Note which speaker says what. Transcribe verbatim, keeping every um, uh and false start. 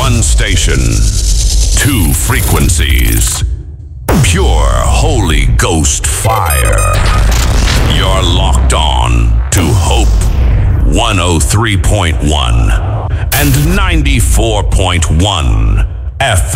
Speaker 1: One station, two frequencies. Pure Holy Ghost fire. You're locked on to Hope one oh three point one and ninety-four point one F M.